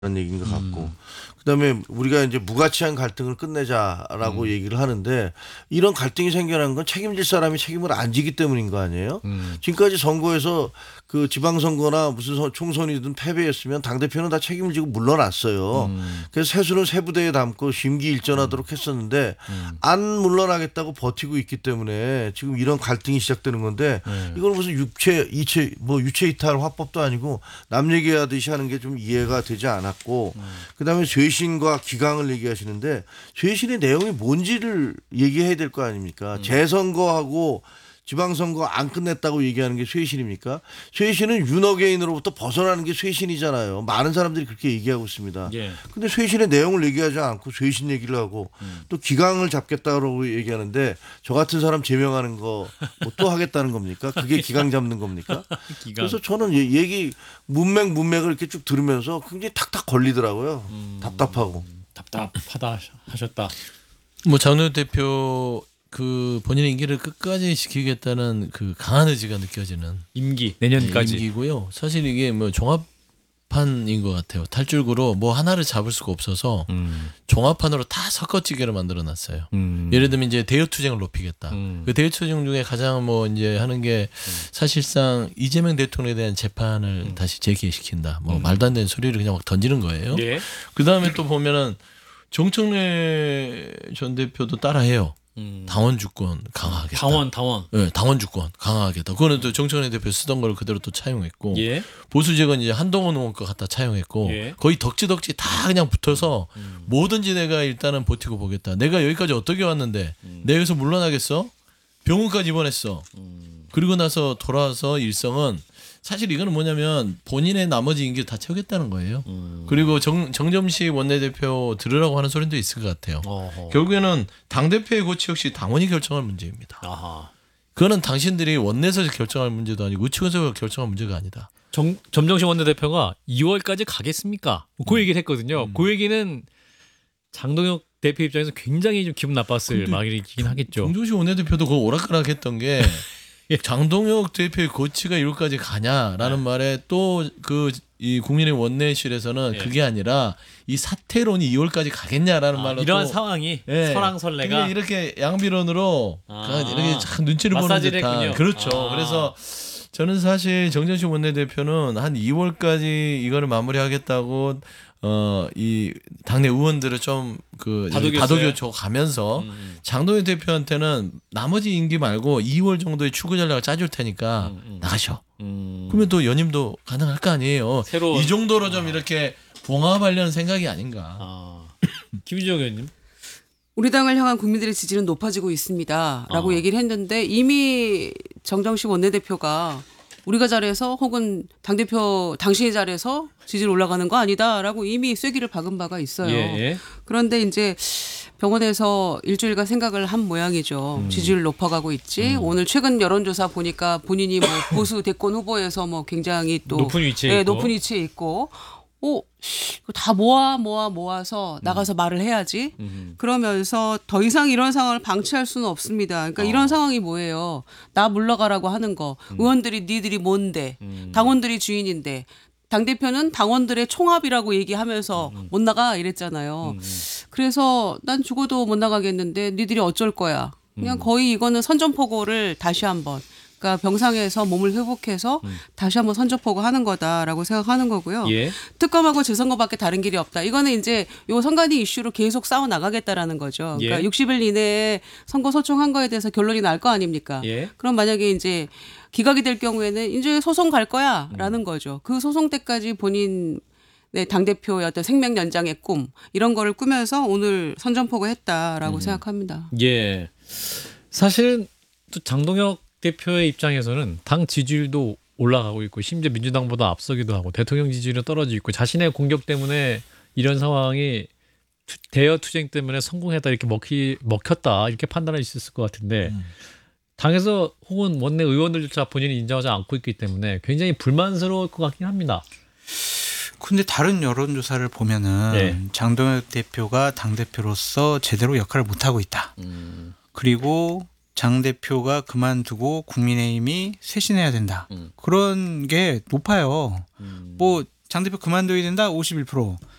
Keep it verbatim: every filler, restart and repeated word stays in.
그런 얘기인 것 같고. 음. 그다음에 우리가 이제 무가치한 갈등을 끝내자라고 음. 얘기를 하는데 이런 갈등이 생겨난 건 책임질 사람이 책임을 안 지기 때문인 거 아니에요? 음. 지금까지 선거에서 그 지방선거나 무슨 선- 총선이든 패배했으면 당대표는 다 책임을 지고 물러났어요. 음. 그래서 세수는 세 부대에 담고 심기일전하도록 했었는데 음. 안 물러나겠다고 버티고 있기 때문에 지금 이런 갈등이 시작되는 건데 네. 이걸 무슨 육체, 이체, 뭐 유체 이탈 화법도 아니고 남 얘기하듯이 하는 게 좀 이해가 되지 않았고 음. 그다음에 쇄신과 기강을 얘기하시는데 쇄신의 내용이 뭔지를 얘기해야 될 거 아닙니까? 음. 재선거하고 지방선거 안 끝냈다고 얘기하는 게 쇄신입니까? 쇄신은 윤어게인으로부터 벗어나는 게 쇄신이잖아요. 많은 사람들이 그렇게 얘기하고 있습니다. 예. 근데 쇄신의 내용을 얘기하지 않고 쇄신 얘기를 하고 음. 또 기강을 잡겠다고 얘기하는데 저 같은 사람 제명하는 거 뭐 또 하겠다는 겁니까? 그게 기강 잡는 겁니까? 기강. 그래서 저는 얘- 얘기 문맥 문맥을 이렇게 쭉 들으면서 굉장히 탁탁 걸리더라고요. 음. 답답하고. 답답하다 하셨다. 뭐 장노 대표 그 본인의 임기를 끝까지 지키겠다는 그 강한 의지가 느껴지는 임기 내년까지. 임기고요. 사실 이게 뭐 종합판인 것 같아요. 탈줄구로 뭐 하나를 잡을 수가 없어서 음. 종합판으로 다 섞어찌개로 만들어놨어요. 음. 예를 들면 이제 대여 투쟁을 높이겠다. 음. 그 대여 투쟁 중에 가장 뭐 이제 하는 게 사실상 이재명 대통령에 대한 재판을 음. 다시 재개시킨다. 뭐 음. 말도 안 되는 소리를 그냥 막 던지는 거예요. 예. 그 다음에 또 보면은 정청래 전 대표도 따라해요. 음. 당원 주권 강화하겠다. 당원 당원. 네, 당원 주권 강화하겠다. 그거는 또 정청래 대표 쓰던 걸 그대로 또 차용했고 예. 보수직은 이제 한동훈 의원 거 갖다 차용했고 예. 거의 덕지덕지 다 그냥 붙어서 음. 뭐든지 내가 일단은 버티고 보겠다. 내가 여기까지 어떻게 왔는데 음. 내가 여기서 물러나겠어? 병원까지 입원했어. 음. 그리고 나서 돌아와서 일성은 사실 이거는 뭐냐면 본인의 나머지 임기를 다 채우겠다는 거예요. 음. 그리고 정, 정점식 원내대표 들으라고 하는 소리도 있을 것 같아요. 어허. 결국에는 당대표의 고치 역시 당원이 결정할 문제입니다. 아하. 그거는 당신들이 원내에서 결정할 문제도 아니고 우측에서 결정할 문제가 아니다. 정 점정식 원내대표가 이월까지 가겠습니까? 그 얘기를 했거든요. 음. 그 얘기는 장동혁 대표 입장에서 굉장히 좀 기분 나빴을 근데 말이긴 하겠죠. 정조식 원내대표도 그 오락가락했던 게 장동혁 대표의 고치가 이럴까지 가냐라는 네. 말에 또 그 이 국민의 원내실에서는 예. 그게 아니라 이 사태론이 이월까지 가겠냐라는 아, 말로 이러한 또 상황이 예. 설왕설래가 그게 이렇게 양비론으로 아. 이렇게 참 눈치를 보는 마사지를 듯한 했군요. 그렇죠. 아. 그래서 저는 사실 정전식 원내대표는 한 이월까지 이거를 마무리하겠다고 어 이 당내 의원들을 좀그 다독였어요? 다독여 가면서 음, 장동현 대표한테는 나머지 임기 말고 이월 정도의 추구 전략을 짜줄 테니까 음, 음. 나가셔. 음. 그러면 또 연임도 가능할 거 아니에요. 새로운- 이 정도로 좀 이렇게 봉합하려는 생각이 아닌가. 아. 김주정 의원님. 우리 당을 향한 국민들의 지지는 높아지고 있습니다라고 어. 얘기를 했는데 이미 정정식 원내대표가 우리가 잘해서 혹은 당대표 당신이 잘해서 지지율 올라가는 거 아니다라고 이미 쐐기를 박은 바가 있어요. 예. 그런데 이제 병원에서 일주일간 생각을 한 모양이죠. 음. 지지율 높아가고 있지. 오늘 최근 여론조사 보니까 본인이 뭐 보수 대권 후보에서 뭐 굉장히 또 높은 위치에 예, 있고. 높은 위치에 있고, 오, 이거 다 모아 모아 모아서 나가서 말을 해야지. 음. 그러면서 더 이상 이런 상황을 방치할 수는 없습니다. 그러니까 어. 이런 상황이 뭐예요? 나 물러가라고 하는 거. 의원들이 니들이 뭔데? 음. 당원들이 주인인데. 당대표는 당원들의 총합이라고 얘기하면서 못 나가 이랬잖아요. 음. 그래서 난 죽어도 못 나가겠는데 니들이 어쩔 거야. 그냥 거의 이거는 선전포고를 다시 한번. 그러니까 병상에서 몸을 회복해서 다시 한번 선전포고 하는 거다라고 생각하는 거고요. 예. 특검하고 재선거밖에 다른 길이 없다. 이거는 이제 요 선관위 이슈로 계속 싸워 나가겠다라는 거죠. 그러니까 예. 육십 일 이내에 선거 소청한 거에 대해서 결론이 날 거 아닙니까? 예. 그럼 만약에 이제 기각이 될 경우에는 이제 소송 갈 거야라는 거죠. 그 소송 때까지 본인 네, 당대표의 어떤 생명 연장의 꿈 이런 거를 꾸면서 오늘 선전포고 했다라고 생각합니다. 예. 사실은 또 장동혁 대표의 입장에서는 당 지지율도 올라가고 있고 심지어 민주당보다 앞서기도 하고 대통령 지지율은 떨어지고 있고 자신의 공격 때문에 이런 상황이 투, 대여 투쟁 때문에 성공했다 이렇게 먹히, 먹혔다 이렇게 판단할 수 있을 것 같은데 음. 당에서 혹은 원내 의원들조차 본인이 인정하지 않고 있기 때문에 굉장히 불만스러울 것 같긴 합니다. 근데 다른 여론조사를 보면은 네. 장동혁 대표가 당대표로서 제대로 역할을 못하고 있다. 음. 그리고 장 대표가 그만두고 국민의힘이 쇄신해야 된다. 음. 그런 게 높아요. 음. 뭐 장 대표 그만둬야 된다 오십일 퍼센트,